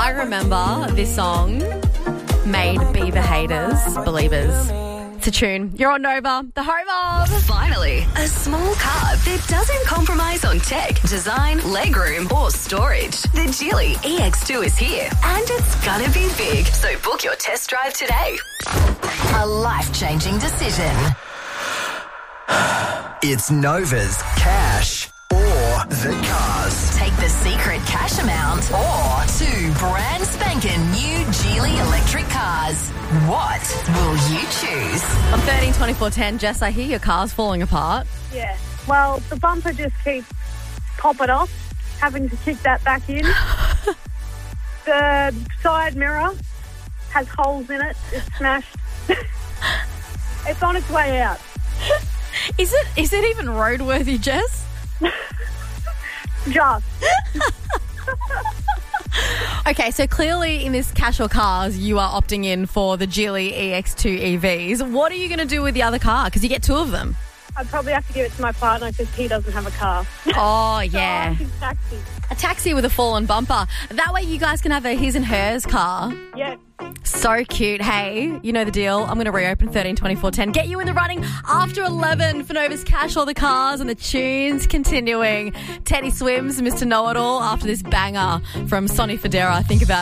I remember this song made Beaver haters believers. It's a tune. You're on Nova, the home of. Finally, a small car that doesn't compromise on tech, design, legroom, or storage. The Geely EX2 is here, and it's gonna be big. So book your test drive today. A life-changing decision. It's Nova's Cash or the Cars. Take the secret cash amount or 2 brand spanking new Geely electric cars. What will you choose? On 13 24 10, Jess, I hear your car's falling apart. Yeah. Well, the bumper just keeps popping off, having to kick that back in. The side mirror has holes in it. It's smashed. It's on its way out. Is it even roadworthy, Jess? Just. Okay, so clearly in this Cash or Cars, you are opting in for the Geely EX2 EVs. What are you going to do with the other car? Because you get 2 of them. I'd probably have to give it to my partner because he doesn't have a car. Oh, yeah. So taxi. A taxi with a fallen bumper. That way you guys can have a his and hers car. Yeah. So cute. Hey, you know the deal. I'm going to reopen 13 24 10. Get you in the running after 11 for Nova's Cash or the Cars, and the tunes continuing. Teddy Swims, Mr. Know-It-All, after this banger from Sonny Fodera. Think about